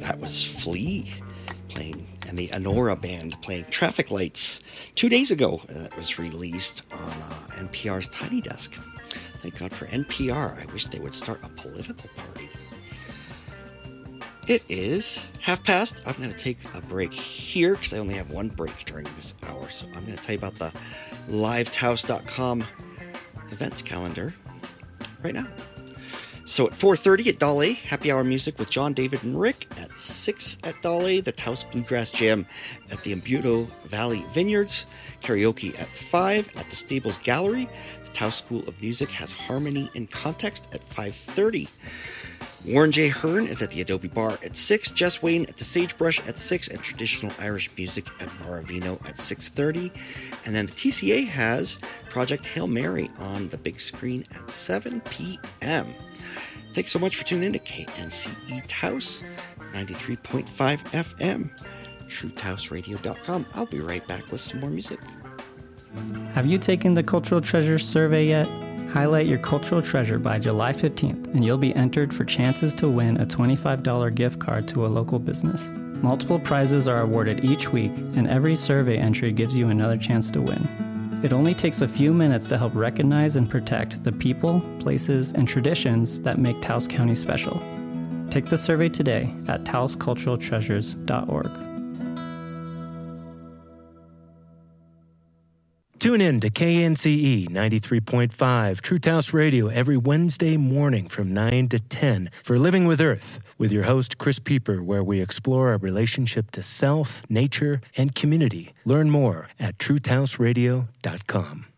That was Flea playing, and the Anora Band playing Traffic Lights 2 days ago. That was released on NPR's Tiny Desk. Thank God for NPR. I wish they would start a political party. It is past. I'm going to take a break here because I only have one break during this hour. So I'm going to tell you about the livetaos.com events calendar right now. So at 4:30 at Dale, happy hour music with John, David, and Rick. At 6 at Dale, the Taos Bluegrass Jam at the Embudo Valley Vineyards. Karaoke at 5 at the Stables Gallery. The Taos School of Music has Harmony in Context at 5:30. Warren J. Hearn is at the Adobe Bar at 6. Jess Wayne at the Sagebrush at 6. And Traditional Irish Music at Maravino at 6:30. And then the TCA has Project Hail Mary on the big screen at 7 p.m. Thanks so much for tuning in to KNCE Taos, 93.5 FM, TrueTaosRadio.com. I'll be right back with some more music. Have you taken the Cultural Treasure survey yet? Highlight your cultural treasure by July 15th, and you'll be entered for chances to win a $25 gift card to a local business. Multiple prizes are awarded each week, and every survey entry gives you another chance to win. It only takes a few minutes to help recognize and protect the people, places, and traditions that make Taos County special. Take the survey today at taosculturaltreasures.org. Tune in to KNCE 93.5 True Taos Radio every Wednesday morning from 9 to 10 for Living with Earth with your host, Chris Pieper, where we explore our relationship to self, nature, and community. Learn more at TrueTaosRadio.com.